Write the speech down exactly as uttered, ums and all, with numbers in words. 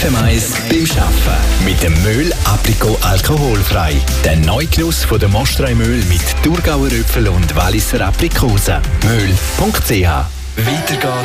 Mais beim Arbeiten. Mit dem Mühl Aprikot alkoholfrei. Der Neugenuss von der Mostrei Mühl mit Thurgauer Äpfel und Walliser Aprikosen. Mühl punkt c h. Weiter geht's